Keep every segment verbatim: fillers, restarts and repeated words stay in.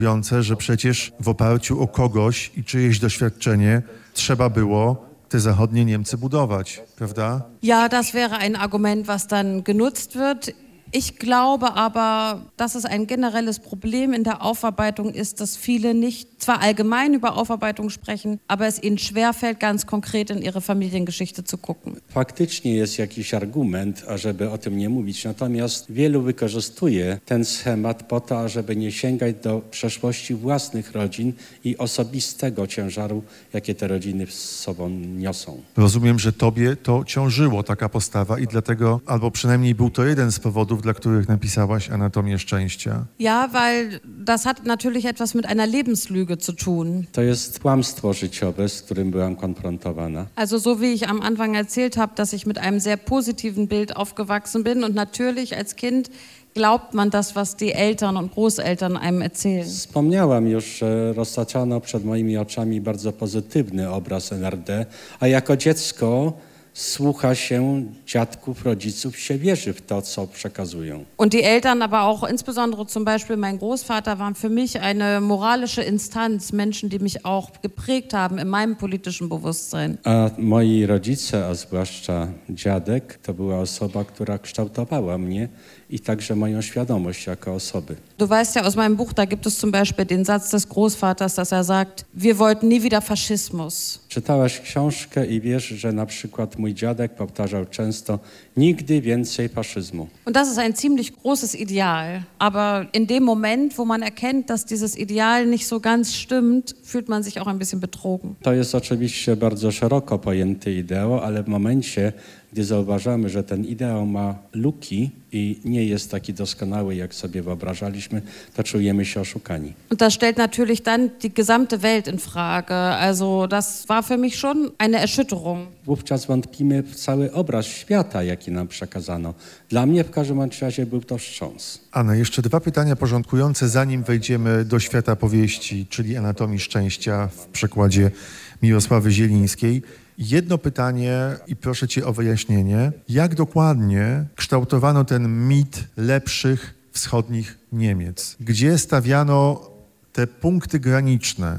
że przecież w oparciu o kogoś i czyjeś doświadczenie trzeba było te zachodnie Niemcy budować, prawda? Ja, das wäre ein Argument, was dann genutzt wird. Ich glaube aber, dass es ein generelles Problem in der Aufarbeitung ist, dass viele nicht zwar allgemein über Aufarbeitung sprechen, aber es ihnen schwerfällt, ganz konkret in ihre Familiengeschichte zu gucken. Faktycznie jest jakiś argument, ażeby o tym nie mówić, natomiast wielu wykorzystuje ten schemat po to, ażeby nie sięgać do przeszłości własnych rodzin i osobistego ciężaru, jakie te rodziny z sobą niosą. Rozumiem, że tobie to ciążyło, taka postawa i dlatego, albo przynajmniej był to jeden z powodów, dla których napisałaś Anatomię szczęścia. Ja, weil das hat natürlich etwas mit einer Lebenslüge zu tun. To jest kłamstwo życiowe, z którym byłam konfrontowana. Also so wie ich am Anfang erzählt habe, dass ich mit einem sehr positiven Bild aufgewachsen bin und natürlich als Kind glaubt man das, was die Eltern und Großeltern einem erzählen. Wspomniałam już, że roztaczano przed moimi oczami bardzo pozytywny obraz N R D, a jako dziecko słucha się dziadków, rodziców, się wierzy w to, co przekazują. Und die Eltern, aber auch insbesondere zum Beispiel mein Großvater, waren für mich eine moralische Instanz, Menschen, die mich auch geprägt haben in meinem politischen Bewusstsein. A moi rodzice, a zwłaszcza dziadek, to była osoba, która kształtowała mnie i także moją świadomość jako osoby. Du weißt ja aus meinem Buch, da gibt es zum Beispiel den Satz des Großvaters, dass er sagt, wir wollten nie wieder Faschismus. Czytałaś książkę i wiesz, że na przykład mój dziadek powtarzał często, nigdy więcej faszyzmu. Und das ist ein ziemlich großes Ideal. Aber in dem Moment, wo man erkennt, dass dieses Ideal nicht so ganz stimmt, fühlt man sich auch ein bisschen betrogen. To jest oczywiście bardzo szeroko pojęty ideał, ale w momencie, gdy zauważamy, że ten ideał ma luki i nie jest taki doskonały, jak sobie wyobrażaliśmy, to czujemy się oszukani. Und das stellt natürlich dann die gesamte Welt in Frage. Also das war für mich schon eine Erschütterung. Wówczas wątpimy w cały obraz świata, jaki nam przekazano. Dla mnie w każdym razie był to wstrząs. Anna, jeszcze dwa pytania porządkujące, zanim wejdziemy do świata powieści, czyli Anatomii szczęścia w przekładzie Mirosławy Zielińskiej. Jedno pytanie i proszę cię o wyjaśnienie. Jak dokładnie kształtowano ten mit lepszych wschodnich Niemiec? Gdzie stawiano te punkty graniczne?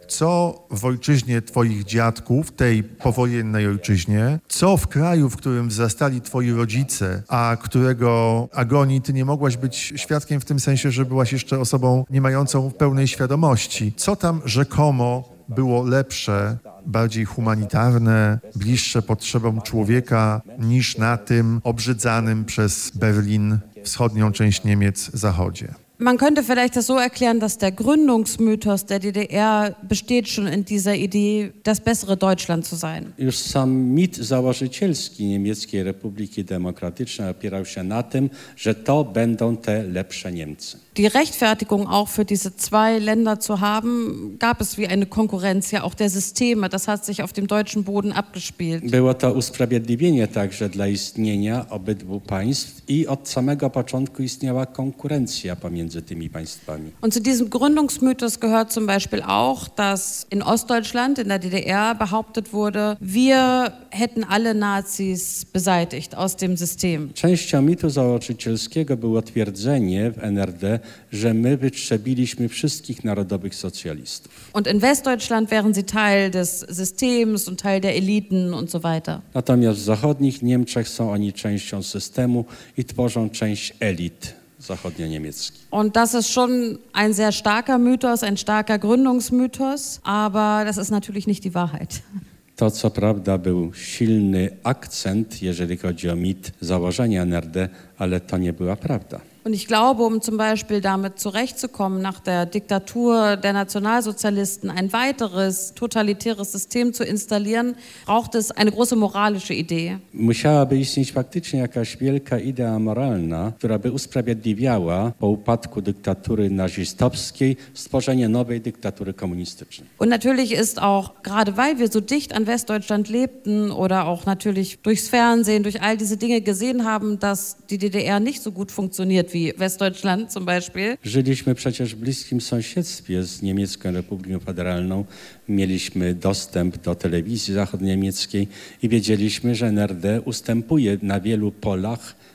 Co w ojczyźnie twoich dziadków, tej powojennej ojczyźnie, co w kraju, w którym wzrastali twoi rodzice, a którego agonii ty nie mogłaś być świadkiem w tym sensie, że byłaś jeszcze osobą nie mającą pełnej świadomości. Co tam rzekomo było lepsze, bardziej humanitarne, bliższe potrzebom człowieka niż na tym obrzydzanym przez Berlin, wschodnią część Niemiec, zachodzie? Man könnte vielleicht das so erklären, dass der Gründungsmythos der D D R besteht schon in dieser Idee, das bessere Deutschland zu sein. Już sam mit założycielski Niemieckiej Republiki Demokratycznej opierał się na tym, że to będą te lepsze Niemcy. Die Rechtfertigung auch für diese zwei Länder zu haben, gab es wie eine Konkurrenz ja auch der Systeme. Das hat sich auf dem deutschen Boden abgespielt. Było to usprawiedliwienie także dla istnienia obydwu państw i od samego początku istniała konkurencja pomiędzy tymi państwami. Und zu diesem Gründungsmythos gehört zum Beispiel auch, dass in Ostdeutschland, in der D D R, behauptet wurde, wir hätten alle Nazis beseitigt aus dem System. Częścią mitu założycielskiego było twierdzenie w N R D, że my wytrzebiliśmy wszystkich narodowych socjalistów. Und in Westdeutschland wären sie Teil des Systems und Teil der Eliten und so weiter. Natomiast w zachodnich Niemczech są oni częścią systemu i tworzą część elit zachodnio-niemieckich. Und das ist schon ein sehr starker Mythos, ein starker Gründungsmythos, aber das ist natürlich nicht die Wahrheit. To co prawda był silny akcent, jeżeli chodzi o mit założenia N R D, ale to nie była prawda. Und ich glaube, um zum Beispiel damit zurechtzukommen, nach der Diktatur der Nationalsozialisten ein weiteres totalitäres System zu installieren, braucht es eine große moralische Idee. Musiałaby istnieć faktycznie jakaś wielka idea moralna, która by usprawiedliwiała po upadku dyktatury nazistowskiej stworzenie nowej dyktatury komunistycznej. Und natürlich ist auch, gerade weil wir so dicht an Westdeutschland lebten oder auch natürlich durchs Fernsehen, durch all diese Dinge gesehen haben, dass die D D R nicht so gut funktioniert wie Westdeutschland zum Beispiel. Żyliśmy przecież w bliskim sąsiedztwie z Niemiecką Republiką Federalną. Mieliśmy dostęp do telewizji zachodniemieckiej i wiedzieliśmy, że N R D ustępuje na wielu polach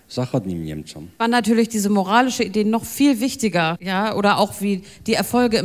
zachodnim Niemczom. War natürlich diese moralische Idee noch viel wichtiger, ja, oder auch wie die Erfolge im